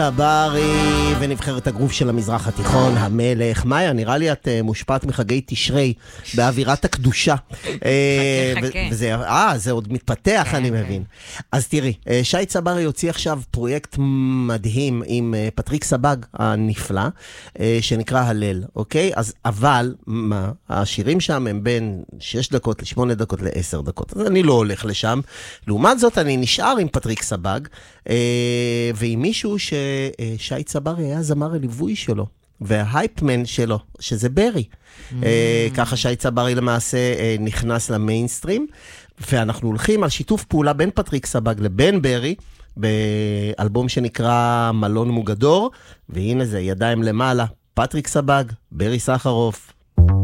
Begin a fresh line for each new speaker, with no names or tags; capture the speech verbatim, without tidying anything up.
ברי ונבחרת הגרוף של המזרח התיכון, המלך. מאיה, נראה לי את מושפעת מחגי תשרי באווירת הקדושה. וזה, אה, זה עוד מתפתח, אני מבין. אז תראי, שי צברי יוציא עכשיו פרויקט מדהים עם פטריק סבג הנפלא, שנקרא הלל, אוקיי? אז אבל, מה? השירים שם הם בין שש דקות לשמונה דקות לעשר דקות. אז אני לא הולך לשם. לעומת זאת, אני נשאר עם פטריק סבג, ועם מישהו ששי צברי היה זמר הליווי שלו, וההייפמן שלו, שזה ברי. ככה שי צברי למעשה נכנס למיינסטרים, ואנחנו הולכים על שיתוף פעולה בין פטריק סבג לבין ברי, באלבום שנקרא מלון מוגדור, והנה זה, ידיים למעלה, פטריק סבג, ברי סחרוף.